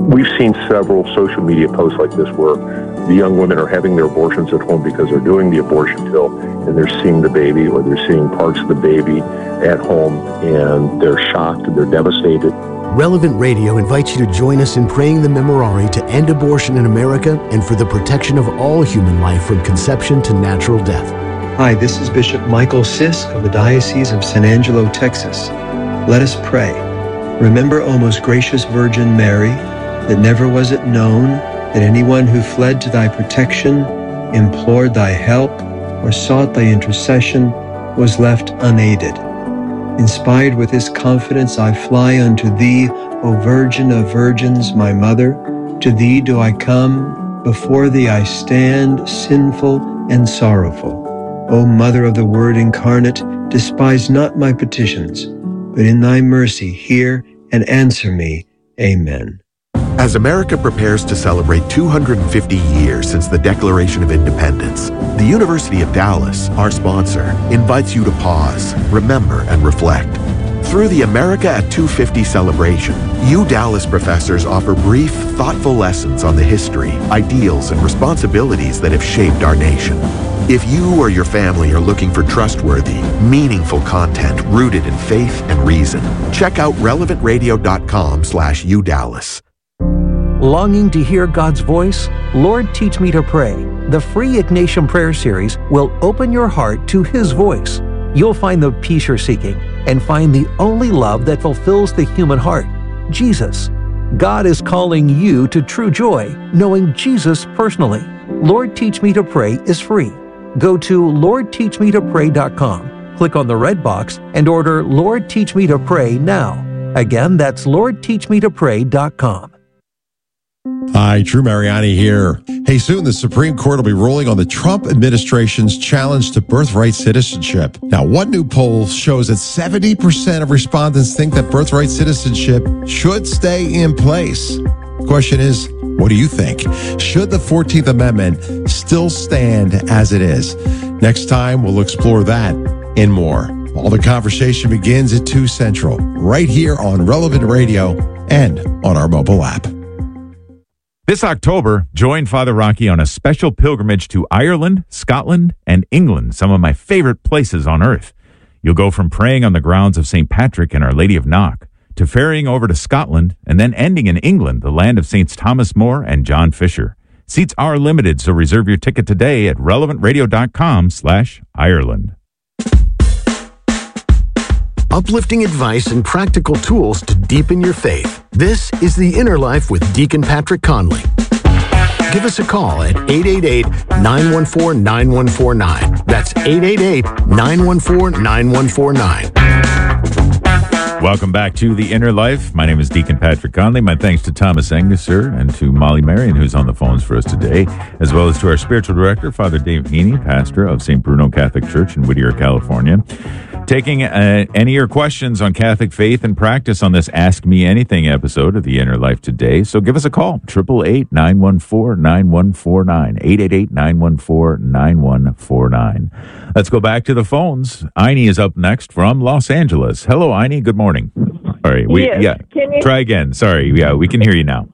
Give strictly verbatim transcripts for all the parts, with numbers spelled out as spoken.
we've seen several social media posts like this where the young women are having their abortions at home because they're doing the abortion pill and they're seeing the baby or they're seeing parts of the baby at home and they're shocked and they're devastated. Relevant Radio invites you to join us in praying the Memorare to end abortion in America and for the protection of all human life from conception to natural death. Hi, this is Bishop Michael Sisk of the Diocese of San Angelo, Texas. Let us pray. Remember, O most gracious Virgin Mary, that never was it known that anyone who fled to thy protection, implored thy help, or sought thy intercession was left unaided. Inspired with this confidence, I fly unto thee, O Virgin of Virgins, my Mother. To thee do I come, before thee I stand, sinful and sorrowful. O Mother of the Word incarnate, despise not my petitions, but in thy mercy hear and answer me. Amen. As America prepares to celebrate two hundred fifty years since the Declaration of Independence, the University of Dallas, our sponsor, invites you to pause, remember, and reflect. Through the America at two fifty celebration, U Dallas professors offer brief, thoughtful lessons on the history, ideals, and responsibilities that have shaped our nation. If you or your family are looking for trustworthy, meaningful content rooted in faith and reason, check out relevant radio dot com slash U Dallas. Longing to hear God's voice? Lord, Teach Me to Pray. The free Ignatian Prayer Series will open your heart to His voice. You'll find the peace you're seeking and find the only love that fulfills the human heart, Jesus. God is calling you to true joy, knowing Jesus personally. Lord, Teach Me to Pray is free. Go to lord teach me to pray dot com, click on the red box, and order Lord, Teach Me to Pray now. Again, that's lord teach me to pray dot com. Hi, Drew Mariani here. Hey, soon the Supreme Court will be ruling on the Trump administration's challenge to birthright citizenship. Now, one new poll shows that seventy percent of respondents think that birthright citizenship should stay in place. Question is, what do you think? Should the fourteenth Amendment still stand as it is? Next time, we'll explore that and more. All the conversation begins at two Central, right here on Relevant Radio and on our mobile app. This October, join Father Rocky on a special pilgrimage to Ireland, Scotland, and England, some of my favorite places on earth. You'll go from praying on the grounds of Saint Patrick and Our Lady of Knock to ferrying over to Scotland and then ending in England, the land of Saints Thomas More and John Fisher. Seats are limited, so reserve your ticket today at relevant radio dot com slash Ireland. Uplifting advice and practical tools to deepen your faith. This is The Inner Life with Deacon Patrick Conley. Give us a call at eight eight eight, nine one four, nine one four nine. That's eight eight eight, nine one four, nine one four nine. Welcome back to The Inner Life. My name is Deacon Patrick Conley. My thanks to Thomas Anguser and to Molly Marion, who's on the phones for us today, as well as to our spiritual director, Father Dave Heaney, pastor of Saint Bruno Catholic Church in Whittier, California. Taking uh, any of your questions on Catholic faith and practice on this Ask Me Anything episode of The Inner Life today. So give us a call, eight eight eight, nine one four, nine one four nine, eight eight eight, nine one four, nine one four nine. Let's go back to the phones. Aini is up next from Los Angeles. Hello, Aini. Good morning. All right. We, yes. Yeah. Can you... Try again. Sorry. Yeah, we can hear you now.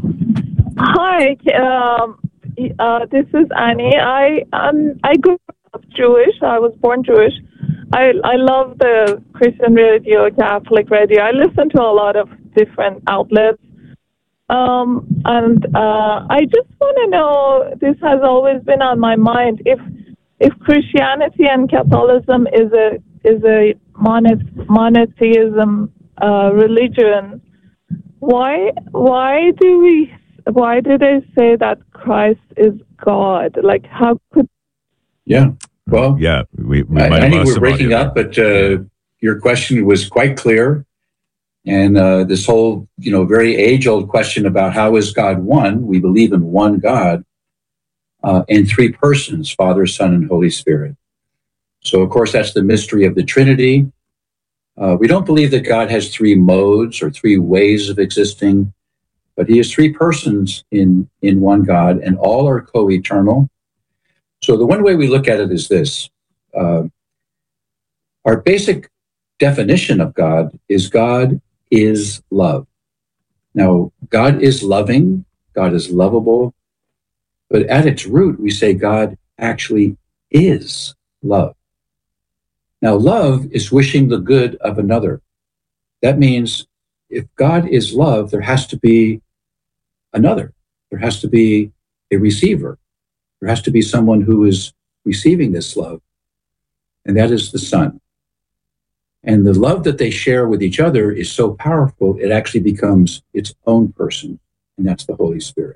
Hi. Um, uh, this is Annie. I um, I grew up Jewish. I was born Jewish. I I love the Christian radio, Catholic radio. I listen to a lot of different outlets. Um, and uh, I just want to know, this has always been on my mind, if if Christianity and Catholicism is a is a moneth- monotheism uh, religion, why why do we why do they say that Christ is God? Like, how could? Yeah. Well, yeah, we, we I, might I have think lost we're breaking audio. up, but uh, your question was quite clear. And uh, this whole, you know, very age-old question about how is God one? We believe in one God uh, in three persons, Father, Son, and Holy Spirit. So, of course, that's the mystery of the Trinity. Uh, we don't believe that God has three modes or three ways of existing, but he has three persons in, in one God, and all are co-eternal. So the one way we look at it is this. Uh, our basic definition of God is God is love. Now, God is loving, God is lovable, but at its root, we say God actually is love. Now, love is wishing the good of another. That means if God is love, there has to be another. There has to be a receiver. There has to be someone who is receiving this love, and that is the Son. And the love that they share with each other is so powerful, it actually becomes its own person, and that's the Holy Spirit.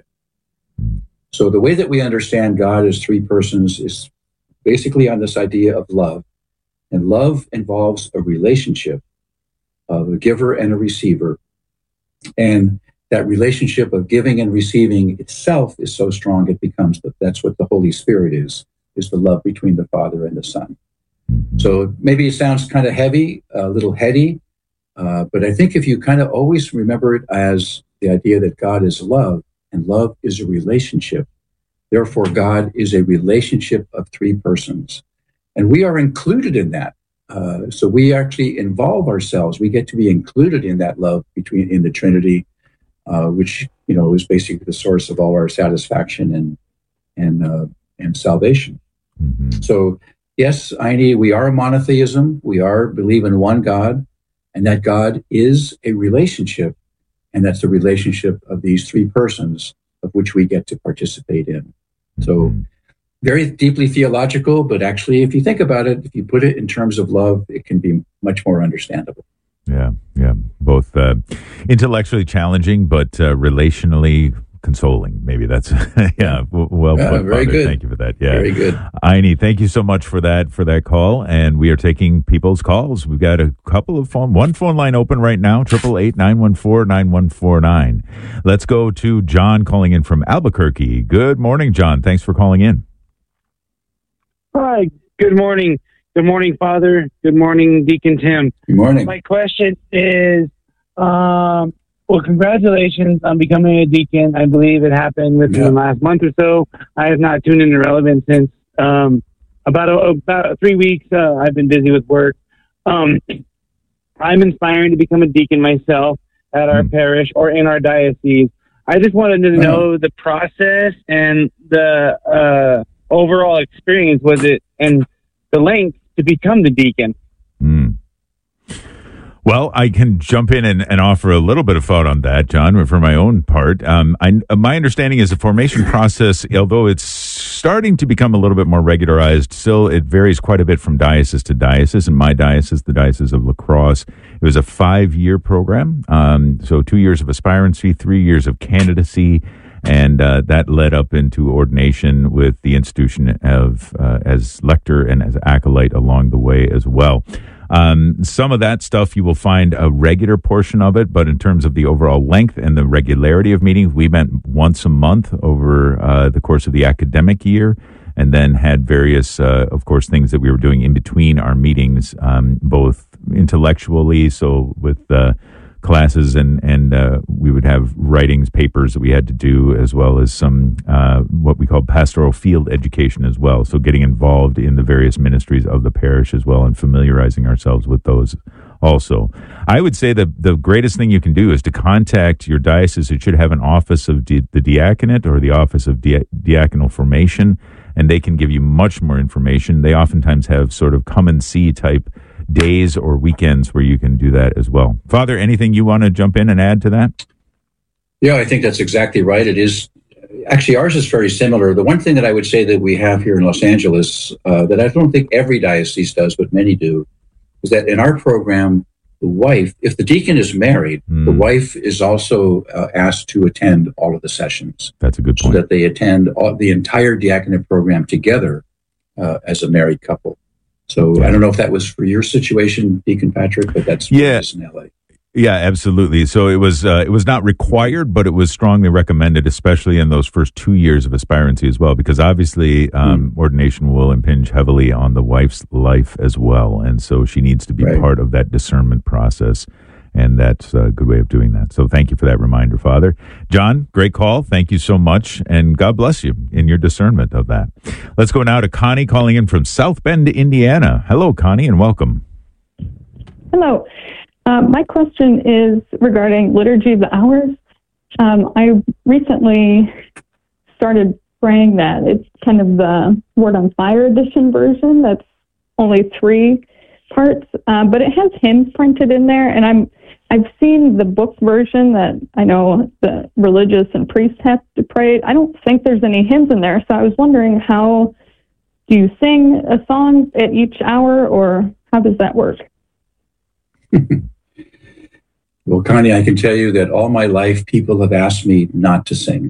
So the way that we understand God as three persons is basically on this idea of love. And love involves a relationship of a giver and a receiver. And that relationship of giving and receiving itself is so strong, it becomes, the, that's what the Holy Spirit is, is the love between the Father and the Son. So maybe it sounds kind of heavy, a little heady, uh, but I think if you kind of always remember it as the idea that God is love, and love is a relationship, therefore God is a relationship of three persons. And we are included in that. Uh, so we actually involve ourselves. We get to be included in that love between in the Trinity, uh, which, you know, is basically the source of all our satisfaction and and uh, and salvation. Mm-hmm. So yes, Aini, we are a monotheism. We are believe in one God, and that God is a relationship, and that's the relationship of these three persons of which we get to participate in. So very deeply theological, but actually, if you think about it, if you put it in terms of love, it can be much more understandable. Yeah, yeah. Both uh, intellectually challenging, but uh, relationally consoling. Maybe that's yeah. Well, yeah, put, very Father. good. Thank you for that. Yeah, very good. Aini, thank you so much for that for that call, and we are taking people's calls. We've got a couple of phone, one phone line open right now. Triple eight nine one four nine one four nine. Let's go to John calling in from Albuquerque. Good morning, John. Thanks for calling in. Hi. Good morning. Good morning, Father. Good morning, Deacon Tim. Good morning. My question is, um, well, congratulations on becoming a deacon. I believe it happened within yeah. the last month or so. I have not tuned into Relevant since um, about a, about three weeks. Uh, I've been busy with work. Um, I'm inspiring to become a deacon myself at our mm. parish or in our diocese. I just wanted to know uh-huh. the process and the uh, overall experience. Was it and the length to become the deacon? Mm. Well, I can jump in and, and offer a little bit of thought on that, John, for my own part. Um, I, my understanding is the formation process, although it's starting to become a little bit more regularized, still it varies quite a bit from diocese to diocese. In my diocese, the Diocese of La Crosse, it was a five-year program. Um, so two years of aspirancy, three years of candidacy, and uh, that led up into ordination with the institution of uh, as lector and as acolyte along the way as well. Um, some of that stuff you will find a regular portion of it, but in terms of the overall length and the regularity of meetings, we met once a month over uh, the course of the academic year, and then had various, uh, of course, things that we were doing in between our meetings, um, both intellectually, so with uh, classes, and and uh, we would have writings, papers that we had to do, as well as some uh, what we call pastoral field education as well. So getting involved in the various ministries of the parish as well, and familiarizing ourselves with those also. I would say that the greatest thing you can do is to contact your diocese. It should have an office of di- the diaconate or the office of di- diaconal formation, and they can give you much more information. They oftentimes have sort of come and see type days or weekends where you can do that as well. Father, anything you want to jump in and add to that? Yeah, I think that's exactly right. It is actually, ours is very similar. The one thing that I would say that we have here in Los Angeles uh, that I don't think every diocese does, but many do, is that in our program, the wife, if the deacon is married, mm. the wife is also uh, asked to attend all of the sessions. That's a good point. So that they attend all, the entire diaconate program together uh, as a married couple. So I don't know if that was for your situation, Deacon Patrick, but that's yeah. in L A. Yeah, absolutely. So it was uh, it was not required, but it was strongly recommended, especially in those first two years of aspirancy as well, because obviously um, mm. ordination will impinge heavily on the wife's life as well, and so she needs to be right. part of that discernment process. And that's a good way of doing that. So thank you for that reminder, Father. John, great call. Thank you so much. And God bless you in your discernment of that. Let's go now to Connie calling in from South Bend, Indiana. Hello, Connie, and welcome. Hello. Um, my question is regarding Liturgy of the Hours. Um, I recently started praying that. It's kind of the Word on Fire edition version. That's only three parts, uh, but it has hymns printed in there. And I'm I've seen the book version that I know the religious and priests have to pray. I don't think there's any hymns in there, so I was wondering, how do you sing a song at each hour, or how does that work? Well, Connie, I can tell you that all my life people have asked me not to sing.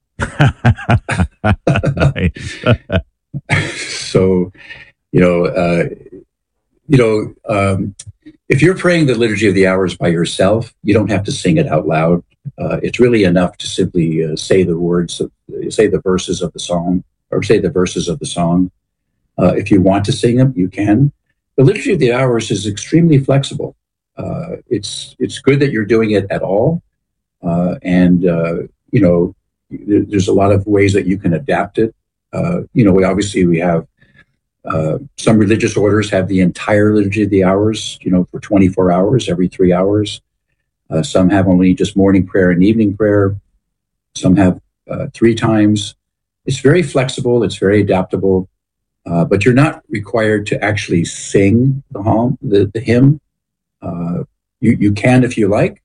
So, you know, uh, you know, um, if you're praying the Liturgy of the Hours by yourself, you don't have to sing it out loud. Uh, it's really enough to simply uh, say the words, of, say the verses of the song, or say the verses of the song. Uh, if you want to sing them, you can. The Liturgy of the Hours is extremely flexible. Uh, it's it's good that you're doing it at all, uh, and uh, you know, there's a lot of ways that you can adapt it. Uh, you know, we obviously we have. Uh, some religious orders have the entire Liturgy of the Hours, you know, for twenty-four hours, every three hours. Uh, some have only just morning prayer and evening prayer. Some have uh, three times. It's very flexible. It's very adaptable. Uh, but you're not required to actually sing the hymn. The, the hymn. Uh, you you can if you like,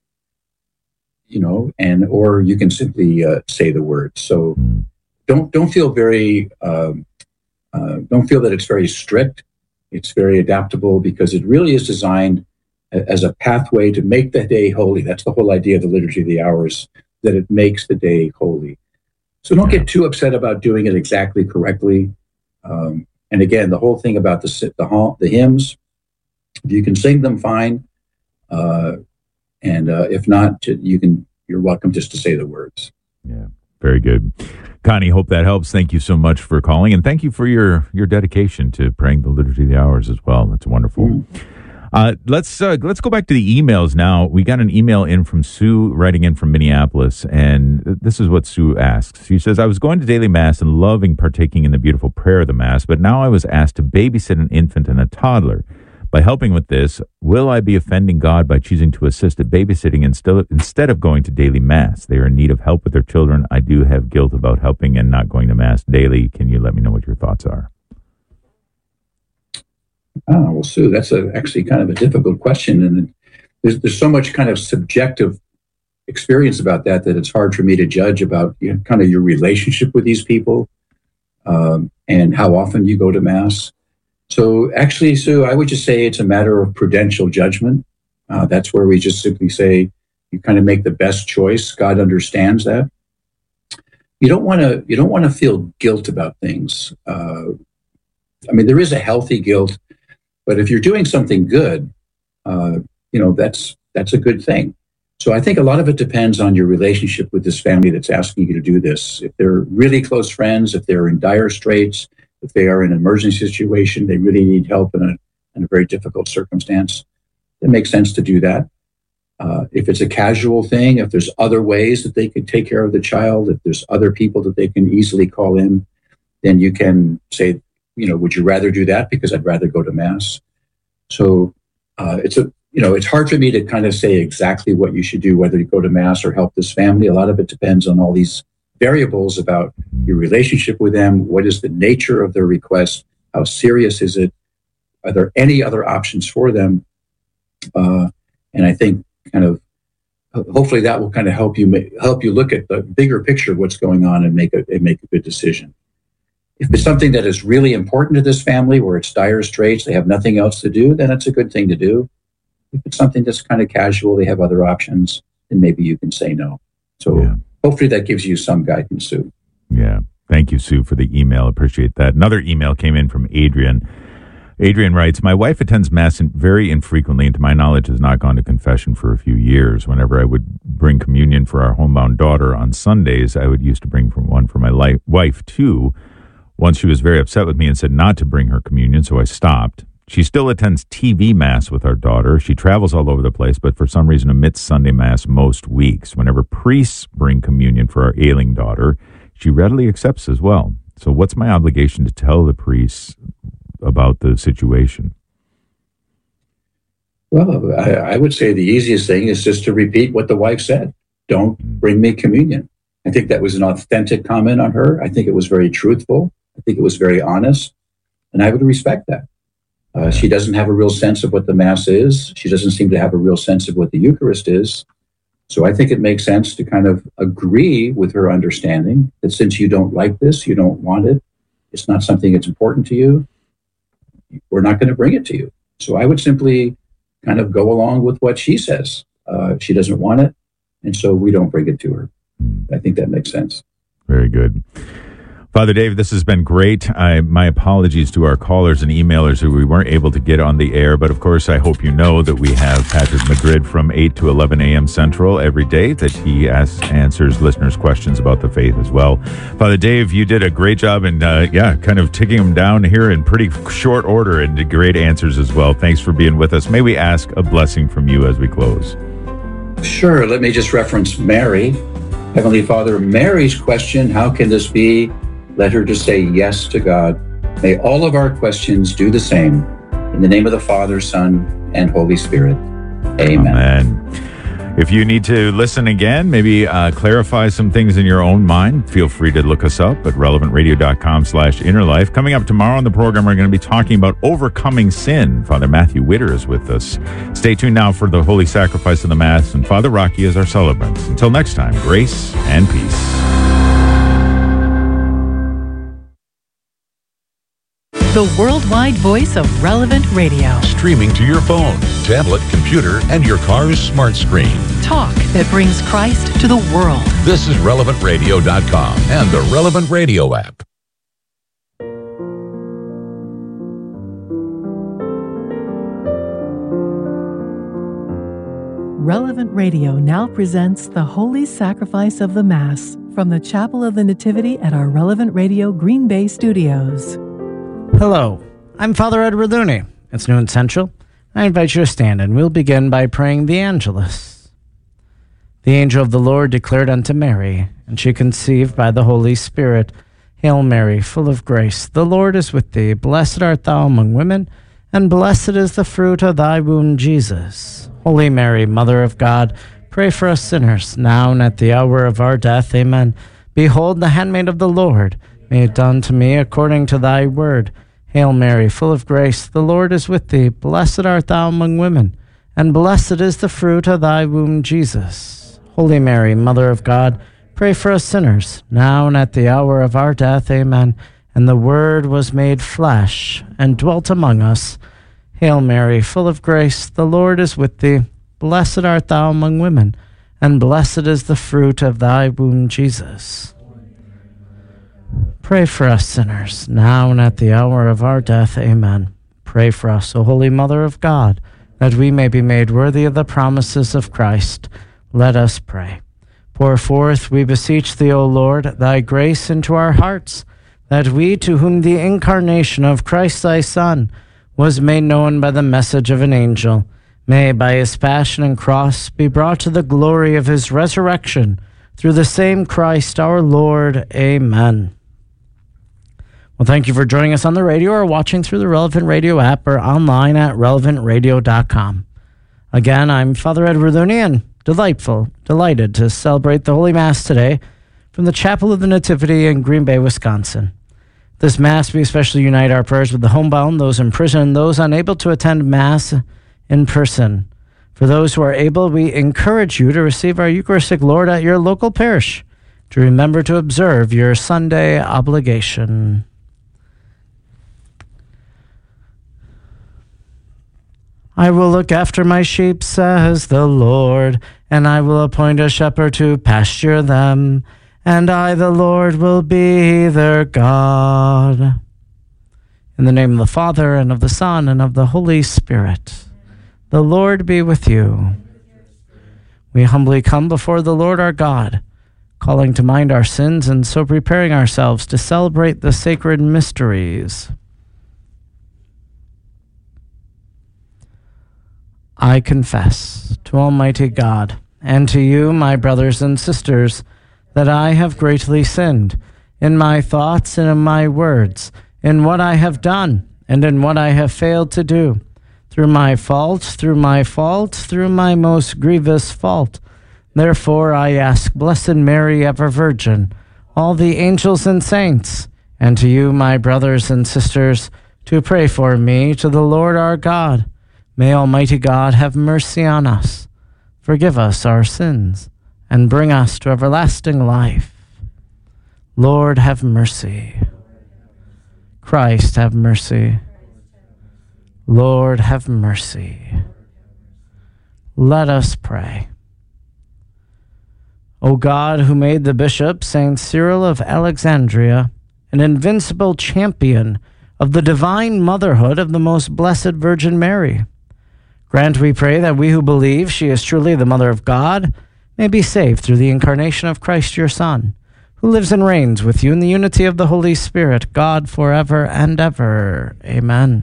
you know, and or you can simply uh, say the words. So don't don't feel very. Um, Uh, don't feel that it's very strict. It's very adaptable, because it really is designed a, as a pathway to make the day holy. That's the whole idea of the Liturgy of the Hours, that it makes the day holy. So don't get too upset about doing it exactly correctly. Um, and again, the whole thing about the the, the hymns, if you can sing them, fine. Uh, and uh, if not, you can. You're welcome just to say the words. Yeah. Very good. Connie, hope that helps. Thank you so much for calling, and thank you for your, your dedication to praying the Liturgy of the Hours as well. That's wonderful. Mm. Uh, let's uh, let's go back to the emails now. We got an email in from Sue, writing in from Minneapolis, and this is what Sue asks. She says, I was going to daily Mass and loving partaking in the beautiful prayer of the Mass, but now I was asked to babysit an infant and a toddler. By helping with this, will I be offending God by choosing to assist at babysitting instead instead of going to daily Mass? They are in need of help with their children. I do have guilt about helping and not going to Mass daily. Can you let me know what your thoughts are? Oh, well, Sue, that's a, actually kind of a difficult question. And there's, there's so much kind of subjective experience about that that it's hard for me to judge about, you know, kind of your relationship with these people um, and how often you go to Mass. So actually, Sue, I would just say it's a matter of prudential judgment. Uh, that's where we just simply say you kind of make the best choice. God understands that. You don't want to. You don't want to feel guilt about things. Uh, I mean, there is a healthy guilt, but if you're doing something good, uh, you know, that's that's a good thing. So I think a lot of it depends on your relationship with this family that's asking you to do this. If they're really close friends, if they're in dire straits, if they are in an emergency situation, they really need help in a, in a very difficult circumstance, it makes sense to do that. Uh, if it's a casual thing, if there's other ways that they could take care of the child, if there's other people that they can easily call in, then you can say, you know, would you rather do that? Because I'd rather go to Mass. So uh, it's a, you know, it's hard for me to kind of say exactly what you should do, whether you go to Mass or help this family. A lot of it depends on all these variables about your relationship with them. What is the nature of their request? How serious is it? Are there any other options for them? Uh, and I think kind of, hopefully that will kind of help you make, help you look at the bigger picture of what's going on and make a, and make a good decision. If it's something that is really important to this family, where it's dire straits, they have nothing else to do, then it's a good thing to do. If it's something that's kind of casual, they have other options, then maybe you can say no. So yeah. Hopefully that gives you some guidance, Sue. Yeah. Thank you, Sue, for the email. Appreciate that. Another email came in from Adrian. Adrian writes, my wife attends Mass very infrequently, and to my knowledge has not gone to confession for a few years. Whenever I would bring communion for our homebound daughter on Sundays, I would used to bring one for my li- wife, too. Once she was very upset with me and said not to bring her communion, so I stopped. She still attends T V Mass with our daughter. She travels all over the place, but for some reason omits Sunday Mass most weeks. Whenever priests bring communion for our ailing daughter, she readily accepts as well. So what's my obligation to tell the priests about the situation? Well, I, I would say the easiest thing is just to repeat what the wife said. don't bring me communion. I think that was an authentic comment on her. I think it was very truthful. I think it was very honest. And I would respect that. Uh, she doesn't have a real sense of what the Mass is. She doesn't seem to have a real sense of what the Eucharist is. So I think it makes sense to kind of agree with her understanding that since you don't like this, you don't want it, it's not something that's important to you, we're not going to bring it to you. So I would simply kind of go along with what she says. Uh, she doesn't want it, and so we don't bring it to her. I think that makes sense. Very good. Father Dave, this has been great. I, my apologies to our callers and emailers who we weren't able to get on the air, but of course I hope you know that we have Patrick Madrid from eight to eleven a.m. Central every day, that he asks, answers listeners' questions about the faith as well. Father Dave, you did a great job in, uh, yeah, kind of taking them down here in pretty short order and did great answers as well. Thanks for being with us. May we ask a blessing from you as we close? Sure. Let me just reference Mary. Heavenly Father, Mary's question, how can this be? Let her just say yes to God. May all of our questions do the same. In the name of the Father, Son, and Holy Spirit. Amen. Amen. If you need to listen again, maybe uh, clarify some things in your own mind, feel free to look us up at relevant radio dot com slash inner life. Coming up tomorrow on the program, we're going to be talking about overcoming sin. Father Matthew Witter is with us. Stay tuned now for the Holy Sacrifice of the Mass, and Father Rocky is our celebrant. Until next time, grace and peace. The worldwide voice of Relevant Radio. Streaming to your phone, tablet, computer, and your car's smart screen. Talk that brings Christ to the world. This is relevant radio dot com and the Relevant Radio app. Relevant Radio now presents the Holy Sacrifice of the Mass from the Chapel of the Nativity at our Relevant Radio Green Bay studios. Hello, I'm Father Edward Looney. It's noon central. I invite you to stand, and we'll begin by praying the Angelus. The angel of the Lord declared unto Mary, and she conceived by the Holy Spirit. Hail Mary, full of grace, the Lord is with thee. Blessed art thou among women, and blessed is the fruit of thy womb, Jesus. Holy Mary, Mother of God, pray for us sinners, now and at the hour of our death. Amen. Behold the handmaid of the Lord. May it done to me according to thy word. Hail Mary, full of grace, the Lord is with thee. Blessed art thou among women, and blessed is the fruit of thy womb, Jesus. Holy Mary, Mother of God, pray for us sinners, now and at the hour of our death. Amen. And the Word was made flesh, and dwelt among us. Hail Mary, full of grace, the Lord is with thee. Blessed art thou among women, and blessed is the fruit of thy womb, Jesus. Pray for us sinners, now and at the hour of our death. Amen. Pray for us, O Holy Mother of God, that we may be made worthy of the promises of Christ. Let us pray. Pour forth, we beseech thee, O Lord, thy grace into our hearts, that we, to whom the incarnation of Christ thy Son was made known by the message of an angel, may by his passion and cross be brought to the glory of his resurrection, through the same Christ our Lord. Amen. Well, thank you for joining us on the radio or watching through the Relevant Radio app or online at relevant radio dot com. Again, I'm Father Edward Looney, and delightful, delighted to celebrate the Holy Mass today from the Chapel of the Nativity in Green Bay, Wisconsin. This Mass, we especially unite our prayers with the homebound, those in prison, those unable to attend Mass in person. For those who are able, we encourage you to receive our Eucharistic Lord at your local parish, to remember to observe your Sunday obligation. I will look after my sheep, says the Lord, and I will appoint a shepherd to pasture them, and I, the Lord, will be their God. In the name of the Father, and of the Son, and of the Holy Spirit, the Lord be with you. We humbly come before the Lord our God, calling to mind our sins, and so preparing ourselves to celebrate the sacred mysteries. I confess to Almighty God and to you, my brothers and sisters, that I have greatly sinned in my thoughts and in my words, in what I have done and in what I have failed to do, through my fault, through my fault, through my most grievous fault. Therefore I ask, Blessed Mary, ever Virgin, all the angels and saints, and to you, my brothers and sisters, to pray for me to the Lord our God. May Almighty God have mercy on us, forgive us our sins, and bring us to everlasting life. Lord, have mercy. Christ, have mercy. Lord, have mercy. Let us pray. O God, who made the bishop, Saint Cyril of Alexandria, an invincible champion of the divine motherhood of the most blessed Virgin Mary, grant, we pray, that we who believe she is truly the Mother of God may be saved through the incarnation of Christ your Son, who lives and reigns with you in the unity of the Holy Spirit, God, forever and ever. Amen.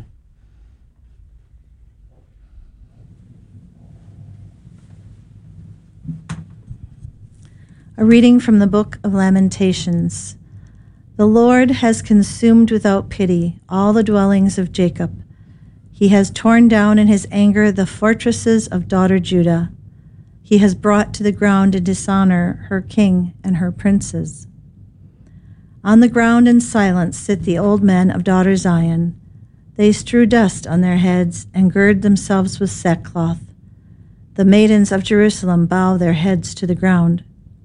A reading from the Book of Lamentations. The Lord has consumed without pity all the dwellings of Jacob. He has torn down in his anger the fortresses of daughter Judah. He has brought to the ground in dishonor her king and her princes. On the ground in silence sit the old men of daughter Zion. They strew dust on their heads and gird themselves with sackcloth. The maidens of Jerusalem bow their heads to the ground.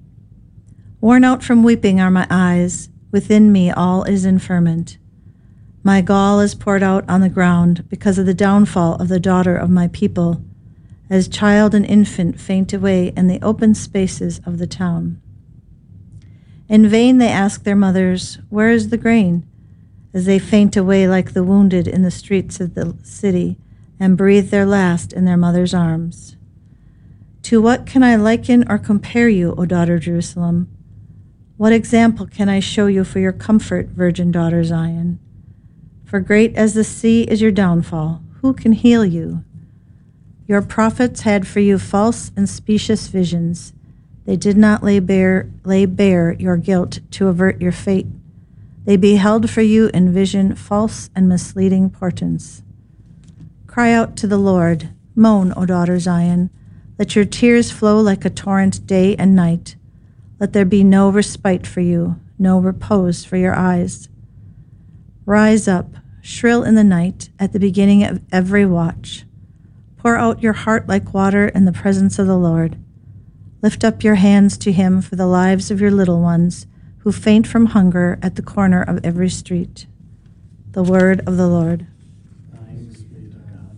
Worn out from weeping are my eyes. Within me all is in ferment. My gall is poured out on the ground because of the downfall of the daughter of my people, as child and infant faint away in the open spaces of the town. In vain they ask their mothers, where is the grain? As they faint away like the wounded in the streets of the city and breathe their last in their mother's arms. To what can I liken or compare you, O daughter Jerusalem? What example can I show you for your comfort, virgin daughter Zion? For great as the sea is your downfall, who can heal you? Your prophets had for you false and specious visions. They did not lay bare, lay bare your guilt to avert your fate. They beheld for you in vision false and misleading portents. Cry out to the Lord, moan, O daughter Zion. Let your tears flow like a torrent day and night. Let there be no respite for you, no repose for your eyes. Rise up, shrill in the night, at the beginning of every watch. Pour out your heart like water in the presence of the Lord. Lift up your hands to him for the lives of your little ones, who faint from hunger at the corner of every street. The word of the Lord. Thanks be to God.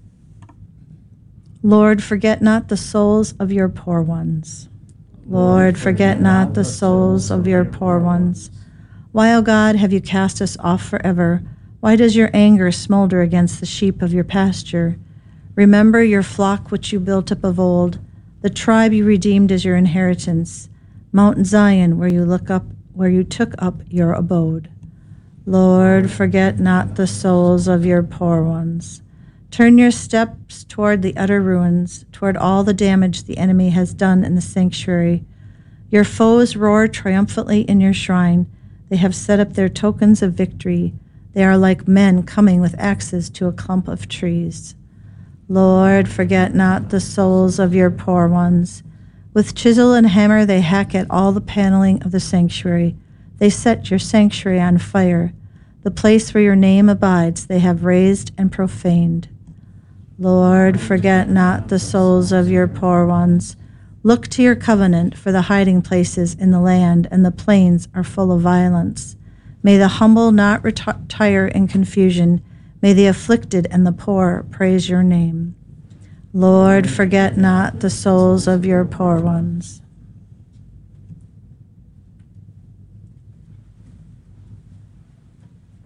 Lord, forget not the souls of your poor ones. Lord, forget not the souls of your poor ones. Why, O God, have you cast us off forever? Why does your anger smolder against the sheep of your pasture? Remember your flock which you built up of old, the tribe you redeemed as your inheritance, Mount Zion, where you look up, where you took up your abode. Lord, forget not the souls of your poor ones. Turn your steps toward the utter ruins, toward all the damage the enemy has done in the sanctuary. Your foes roar triumphantly in your shrine. They have set up their tokens of victory. They are like men coming with axes to a clump of trees. Lord, forget not the souls of your poor ones. With chisel and hammer they hack at all the paneling of the sanctuary. They set your sanctuary on fire. The place where your name abides they have razed and profaned. Lord, forget not the souls of your poor ones. Look to your covenant, for the hiding places in the land and the plains are full of violence. May the humble not retire in confusion. May the afflicted and the poor praise your name. Lord, forget not the souls of your poor ones.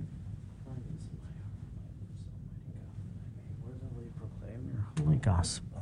Holy Gospel.